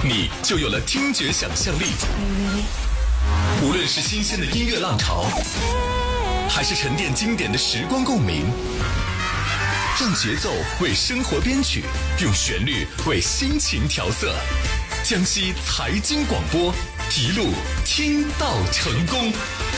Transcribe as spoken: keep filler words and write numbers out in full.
你就有了听觉想象力。无论是新鲜的音乐浪潮，还是沉淀经典的时光共鸣，让节奏为生活编曲，用旋律为心情调色。江西财经广播，一路听到成功。